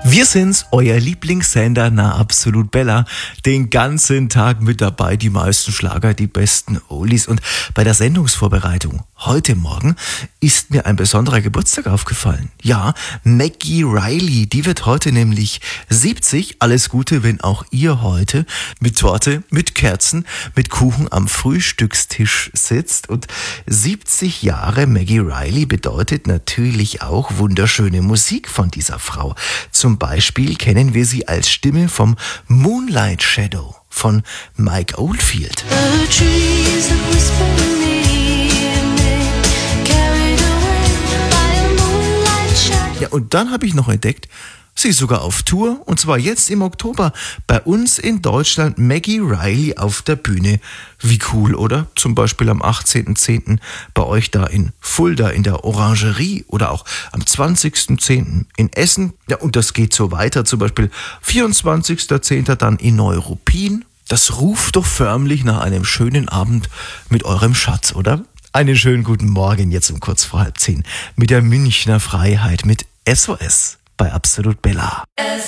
Wir sind's, euer Lieblingssender Na Absolut Bella. Den ganzen Tag mit dabei, die meisten Schlager, die besten Oldies. Und bei der Sendungsvorbereitung heute Morgen ist mir ein besonderer Geburtstag aufgefallen. Ja, Maggie Reilly, die wird heute nämlich 70. Alles Gute, wenn auch ihr heute mit Torte, mit Kerzen, mit Kuchen am Frühstückstisch sitzt. Und 70 Jahre Maggie Reilly bedeutet natürlich auch wunderschöne Musik von dieser Frau. Zum Beispiel kennen wir sie als Stimme vom Moonlight Shadow von Mike Oldfield. Ja, und dann habe ich noch entdeckt, sie ist sogar auf Tour, und zwar jetzt im Oktober bei uns in Deutschland, Maggie Reilly auf der Bühne. Wie cool, oder? Zum Beispiel am 18.10. bei euch da in Fulda in der Orangerie oder auch am 20.10. in Essen. Ja, und das geht so weiter, zum Beispiel 24.10. dann in Neuruppin. Das ruft doch förmlich nach einem schönen Abend mit eurem Schatz, oder? Einen schönen guten Morgen jetzt um kurz vor 9:30 mit der Münchner Freiheit mit SOS bei Absolut Bella.